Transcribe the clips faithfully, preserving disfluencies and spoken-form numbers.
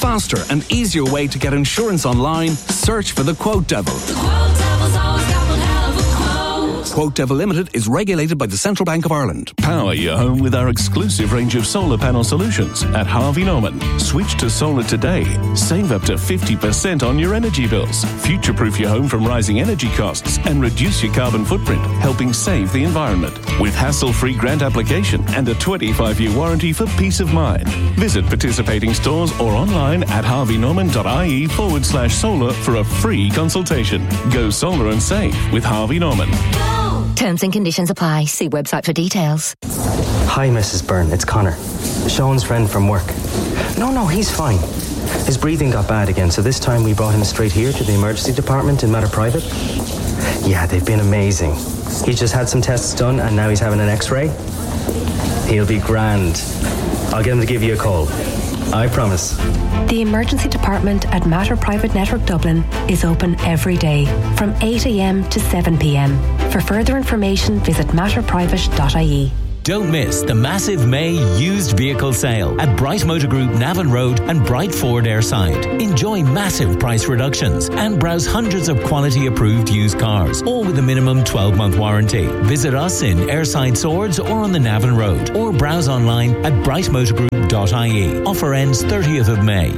faster and easier way to get insurance online, search for the Quote Devil. The Quote Devil's always got one hell of a quote. Quote Devil Limited is regulated by the Central Bank of Ireland. Power your home with our exclusive range of solar panel solutions at Harvey Norman. Switch to solar today. Save up to fifty percent on your energy bills. Future-proof your home from rising energy costs and reduce your carbon footprint, helping save the environment. With hassle-free grant application and a twenty-five year warranty for peace of mind. Visit participating stores or online at harveynorman.ie forward slash solar for a free consultation. Go solar and save with Harvey Norman. Terms and conditions apply. See website for details. Hi, Missus Byrne. It's Connor. Sean's friend from work. No, no, he's fine. His breathing got bad again, so this time we brought him straight here to the emergency department in Matter Private. Yeah, they've been amazing. He just had some tests done and now he's having an x-ray. He'll be grand. I'll get him to give you a call. I promise. The emergency department at Matter Private Network Dublin is open every day from eight a m to seven p m. For further information, visit matter private dot I E. Don't miss the massive May used vehicle sale at Bright Motor Group Navan Road and Bright Ford Airside. Enjoy massive price reductions and browse hundreds of quality approved used cars, all with a minimum twelve month warranty. Visit us in Airside Swords or on the Navan Road, or browse online at bright motor group dot I E. Offer ends thirtieth of May.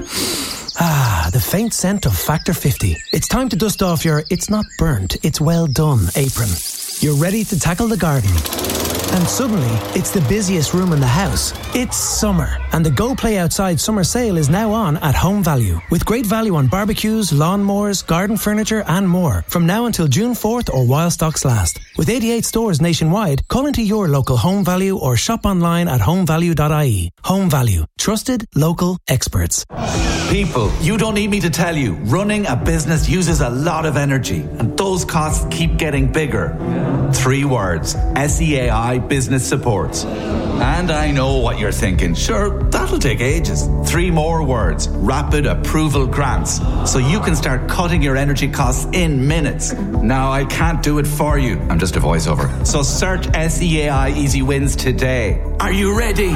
Ah, the faint scent of Factor fifty. It's time to dust off your "it's not burnt, it's well done" apron. You're ready to tackle the garden. And suddenly, it's the busiest room in the house. It's summer, and the Go Play Outside summer sale is now on at Home Value, with great value on barbecues, lawnmowers, garden furniture and more, from now until June fourth or while stocks last. With eighty-eight stores nationwide, call into your local Home Value or shop online at home value dot I E. Home Value. Trusted, local experts. People, you don't need me to tell you, running a business uses a lot of energy, and those costs keep getting bigger. Three words: S E A I Business Supports. And I know what you're thinking. Sure, that'll take ages. Three more words: Rapid Approval Grants. So you can start cutting your energy costs in minutes. Now, I can't do it for you. I'm just a voiceover. So search S E A I Easy Wins today. Are you ready?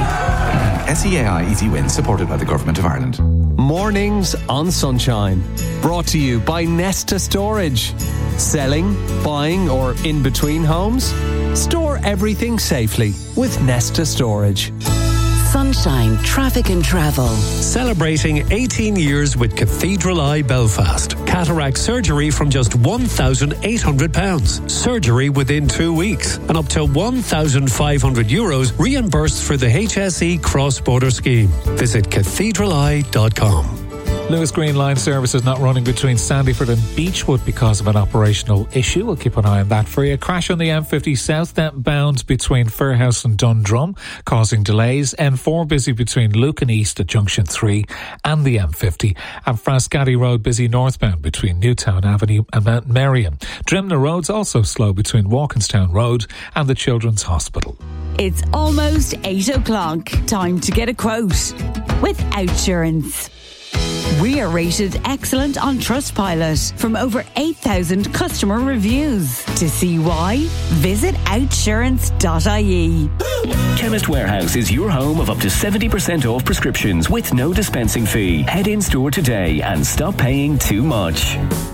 S E A I Easy Wins, supported by the Government of Ireland. Mornings on Sunshine. Brought to you by Nesta Storage. Selling, buying or in between homes? Store everything safely with Nesta Storage. Sunshine Traffic and Travel. Celebrating eighteen years with Cathedral Eye Belfast. Cataract surgery from just one thousand eight hundred pounds. Surgery within two weeks. And up to one thousand five hundred euros reimbursed for the H S E cross-border scheme. Visit cathedral eye dot com. Lewis Green Line service is not running between Sandyford and Beechwood because of an operational issue. We'll keep an eye on that for you. A crash on the M fifty southbound between Fairhouse and Dundrum, causing delays. M four busy between Lucan East at Junction three and the M fifty. And Frascati Road busy northbound between Newtown Avenue and Mount Merrion. Drimna Road's also slow between Walkinstown Road and the Children's Hospital. It's almost eight o'clock. Time to get a quote with Outsurance. We are rated excellent on Trustpilot from over eight thousand customer reviews. To see why, visit outsurance dot I E. Chemist Warehouse is your home of up to seventy percent off prescriptions with no dispensing fee. Head in store today and stop paying too much.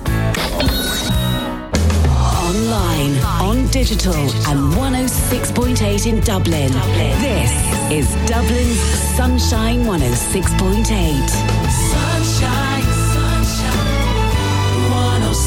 Online, on digital, and one oh six point eight in Dublin. Dublin. This is Dublin's Sunshine one oh six point eight. Sunshine, sunshine, one oh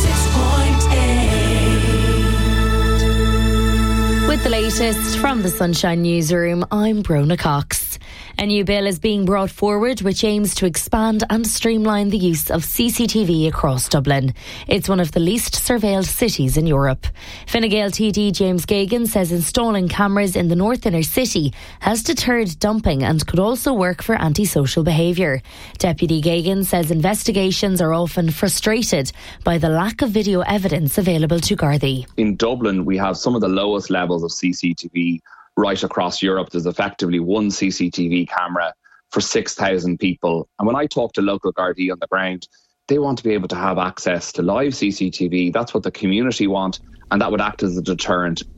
six point eight. With the latest from the Sunshine Newsroom, I'm Brona Cox. A new bill is being brought forward which aims to expand and streamline the use of C C T V across Dublin. It's one of the least surveilled cities in Europe. Fine Gael T D James Geoghegan says installing cameras in the north inner city has deterred dumping and could also work for antisocial behaviour. Deputy Geoghegan says investigations are often frustrated by the lack of video evidence available to Gardaí. In Dublin, we have some of the lowest levels of C C T V right across Europe. There's effectively one C C T V camera for six thousand people. And when I talk to local Gardaí on the ground, they want to be able to have access to live C C T V. That's what the community want, and that would act as a deterrent.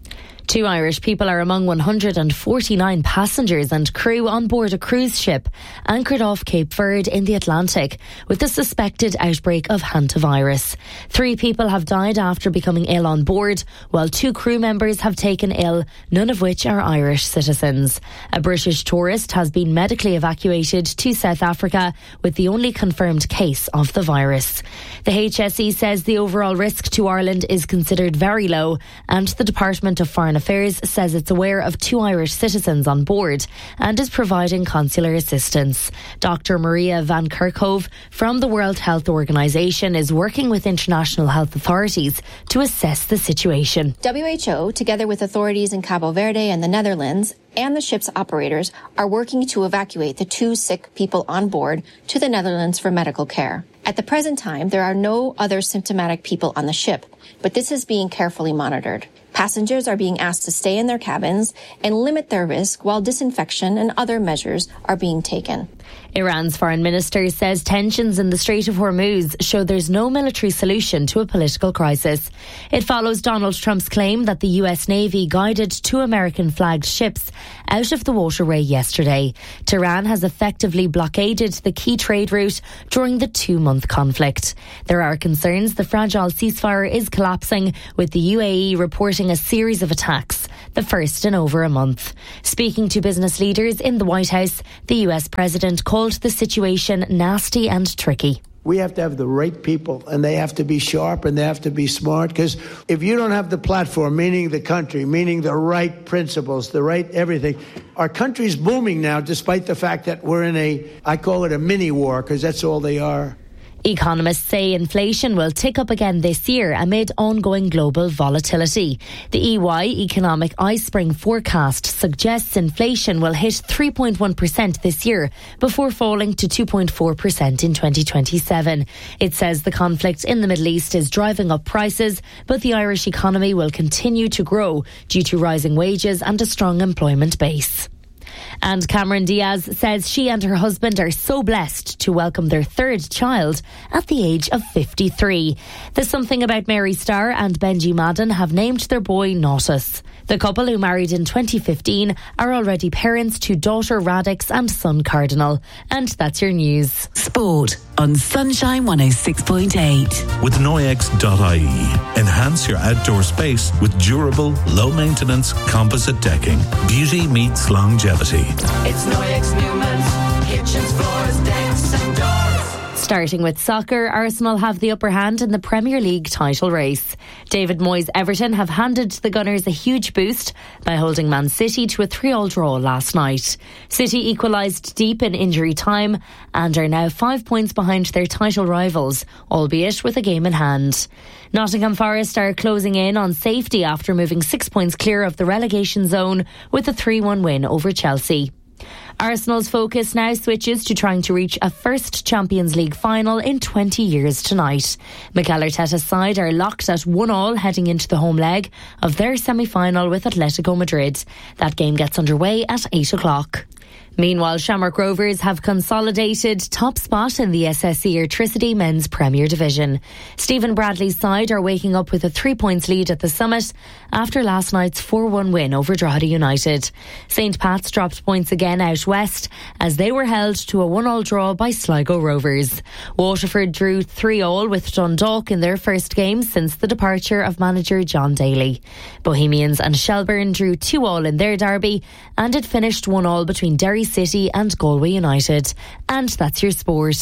Two Irish people are among one hundred forty-nine passengers and crew on board a cruise ship anchored off Cape Verde in the Atlantic with a suspected outbreak of hantavirus. Three people have died after becoming ill on board, while two crew members have taken ill, none of which are Irish citizens. A British tourist has been medically evacuated to South Africa with the only confirmed case of the virus. The H S E says the overall risk to Ireland is considered very low, and the Department of Foreign Affairs says it's aware of two Irish citizens on board and is providing consular assistance. Doctor Maria Van Kerkhove from the World Health Organization is working with international health authorities to assess the situation. W H O, together with authorities in Cabo Verde and the Netherlands, and the ship's operators are working to evacuate the two sick people on board to the Netherlands for medical care. At the present time, there are no other symptomatic people on the ship, but this is being carefully monitored. Passengers are being asked to stay in their cabins and limit their risk while disinfection and other measures are being taken. Iran's foreign minister says tensions in the Strait of Hormuz show there's no military solution to a political crisis. It follows Donald Trump's claim that the U S Navy guided two American-flagged ships out of the waterway yesterday. Tehran has effectively blockaded the key trade route during the two-month conflict. There are concerns the fragile ceasefire is collapsing, with the U A E reporting a series of attacks, the first in over a month. Speaking to business leaders in the White House, the U S president called the situation nasty and tricky. We have to have the right people, and they have to be sharp and they have to be smart, because if you don't have the platform, meaning the country, meaning the right principles, the right everything, our country's booming now despite the fact that we're in a, I call it a mini war, because that's all they are. Economists say inflation will tick up again this year amid ongoing global volatility. The E Y Economic iSpring forecast suggests inflation will hit three point one percent this year before falling to two point four percent in twenty twenty-seven. It says the conflict in the Middle East is driving up prices, but the Irish economy will continue to grow due to rising wages and a strong employment base. And Cameron Diaz says she and her husband are so blessed to welcome their third child at the age of fifty-three. There's Something About Mary Starr and Benji Madden have named their boy Nautus. The couple, who married in twenty fifteen, are already parents to daughter Radix and son Cardinal. And that's your news. Sport on Sunshine one oh six point eight. With Noyex dot I E, enhance your outdoor space with durable, low-maintenance composite decking. Beauty meets longevity. It's Noyex Newman. Kitchens, floors, decks and doors. Starting with soccer, Arsenal have the upper hand in the Premier League title race. David Moyes' Everton have handed the Gunners a huge boost by holding Man City to a three all draw last night. City equalised deep in injury time and are now five points behind their title rivals, albeit with a game in hand. Nottingham Forest are closing in on safety after moving six points clear of the relegation zone with a three one win over Chelsea. Arsenal's focus now switches to trying to reach a first Champions League final in twenty years tonight. Mikel Arteta's side are locked at one all heading into the home leg of their semi-final with Atletico Madrid. That game gets underway at eight o'clock. Meanwhile, Shamrock Rovers have consolidated top spot in the S S E Airtricity Men's Premier Division. Stephen Bradley's side are waking up with a three points lead at the summit after last night's four one win over Drogheda United. Saint Pat's dropped points again out west as they were held to a one all draw by Sligo Rovers. Waterford drew three all with Dundalk in their first game since the departure of manager John Daly. Bohemians and Shelbourne drew two all in their derby, and it finished one all between Derry City and Galway United. And that's your sport.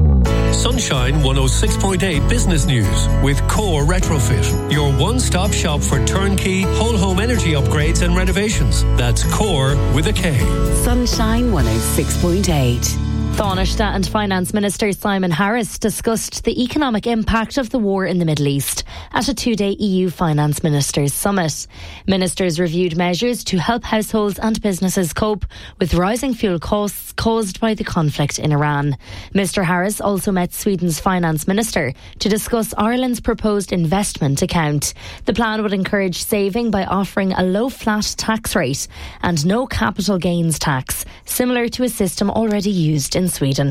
Sunshine one oh six point eight Business News with Core Retrofit, your one-stop shop for turnkey whole home energy upgrades and renovations. That's Core with a K. Sunshine one oh six point eight. Taoiseach and Finance Minister Simon Harris discussed the economic impact of the war in the Middle East at a two-day E U Finance Ministers Summit. Ministers reviewed measures to help households and businesses cope with rising fuel costs caused by the conflict in Iran. Mister Harris also met Sweden's Finance Minister to discuss Ireland's proposed investment account. The plan would encourage saving by offering a low flat tax rate and no capital gains tax, similar to a system already used in Sweden.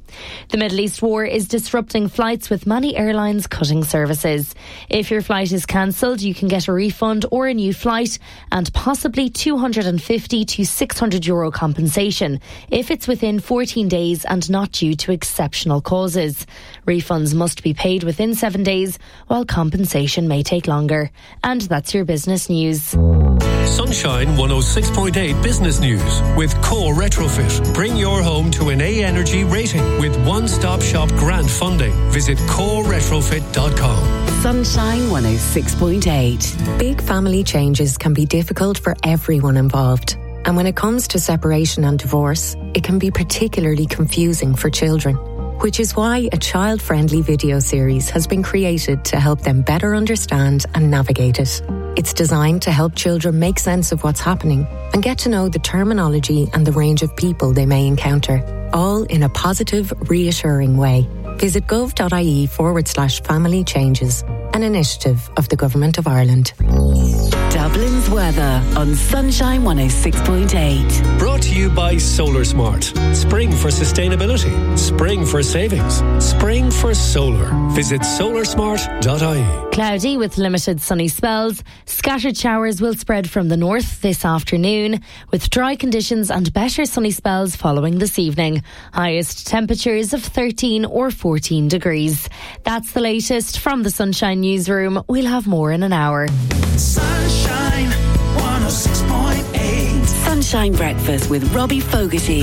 The Middle East war is disrupting flights, with many airlines cutting services. If your flight is cancelled, you can get a refund or a new flight and possibly two hundred fifty to six hundred euro compensation if it's within fourteen days and not due to exceptional causes. Refunds must be paid within seven days, while compensation may take longer. And that's your business news. Sunshine one oh six point eight Business News with Core Retrofit. Bring your home to an A Energy rating with one-stop shop grant funding. Visit core retrofit dot com. Sunshine one oh six point eight. Big family changes can be difficult for everyone involved. And when it comes to separation and divorce, it can be particularly confusing for children. Which is why a child-friendly video series has been created to help them better understand and navigate it. It's designed to help children make sense of what's happening and get to know the terminology and the range of people they may encounter, all in a positive, reassuring way. Visit gov.ie forward slash family changes, an initiative of the Government of Ireland. Dublin's weather on Sunshine one oh six point eight. Brought to you by Solar Smart. Spring for sustainability. Spring for savings. Spring for solar. Visit solar smart dot I E. Cloudy with limited sunny spells. Scattered showers will spread from the north this afternoon, with dry conditions and better sunny spells following this evening. Highest temperatures of thirteen or fourteen degrees. That's the latest from the Sunshine Newsroom. We'll have more in an hour. Sunshine one oh six point eight. Sunshine Breakfast with Robbie Fogarty.